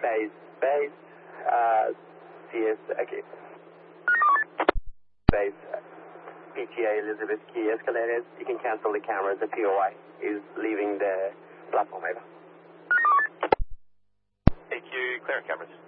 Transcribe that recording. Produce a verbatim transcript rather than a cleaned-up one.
base, base, uh, C S, okay. Base, P T A Elizabeth Key escalators. You can cancel the cameras. The P O I is leaving the platform, over. A Q, clear cameras.